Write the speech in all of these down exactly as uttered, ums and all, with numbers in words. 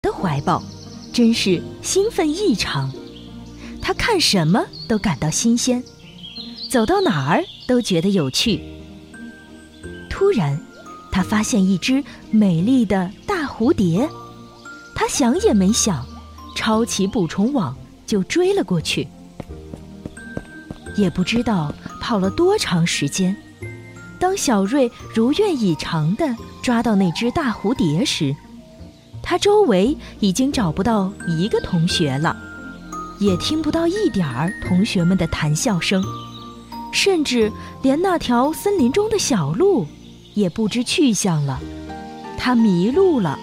的怀抱，真是兴奋异常。他看什么都感到新鲜，走到哪儿都觉得有趣。突然，他发现一只美丽的大蝴蝶，他想也没想，抄起捕虫网就追了过去。也不知道跑了多长时间，当小瑞如愿以偿地抓到那只大蝴蝶时，他周围已经找不到一个同学了，也听不到一点儿同学们的谈笑声，甚至连那条森林中的小路也不知去向了。他迷路了。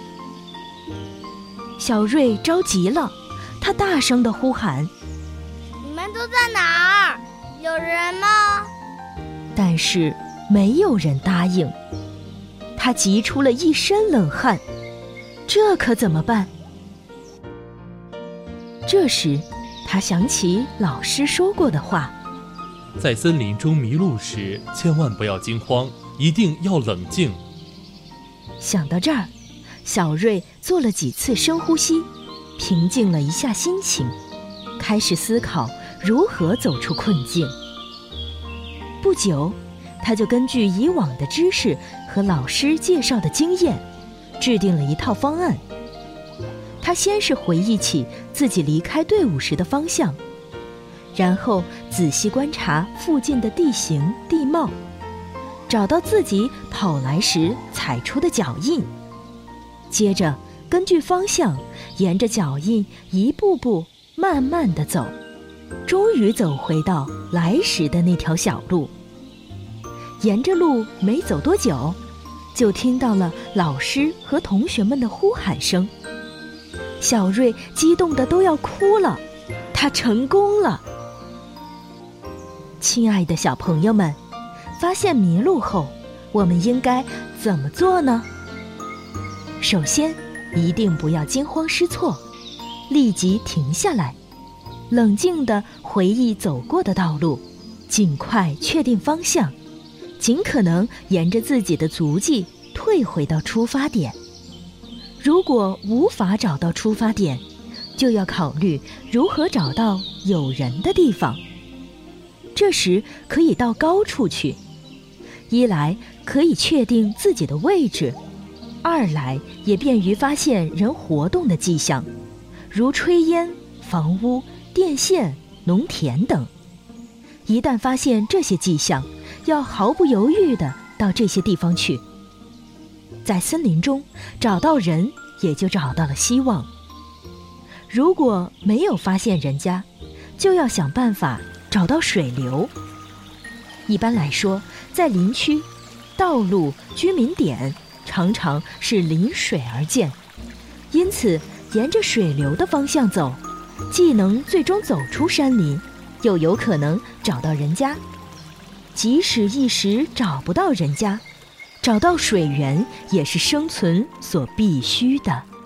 小瑞着急了，他大声地呼喊： 你们都在哪儿？有人吗？ 但是没有人答应。他急出了一身冷汗，这可怎么办？这时他想起老师说过的话， 在森林中迷路时，千万不要惊慌，一定要冷静。 想到这儿，小瑞做了几次深呼吸，平静了一下心情，开始思考如何走出困境。不久，他就根据以往的知识和老师介绍的经验，制定了一套方案。他先是回忆起自己离开队伍时的方向，然后仔细观察附近的地形地貌，找到自己跑来时踩出的脚印，接着根据方向沿着脚印一步步慢慢地走，终于走回到来时的那条小路。沿着路没走多久，就听到了老师和同学们的呼喊声。小瑞激动得都要哭了，他成功了。亲爱的小朋友们，发现迷路后，我们应该怎么做呢？首先，一定不要惊慌失措，立即停下来，冷静地回忆走过的道路，尽快确定方向，尽可能沿着自己的足迹退回到出发点。如果无法找到出发点，就要考虑如何找到有人的地方。这时可以到高处去，一来可以确定自己的位置，二来也便于发现人活动的迹象，如炊烟、房屋、电线、农田等。一旦发现这些迹象，要毫不犹豫地到这些地方去。在森林中找到人，也就找到了希望。如果没有发现人家，就要想办法找到水流。一般来说，在林区，道路、居民点常常是临水而建，因此沿着水流的方向走，既能最终走出山林，又有可能找到人家。即使一时找不到人家，找到水源也是生存所必须的。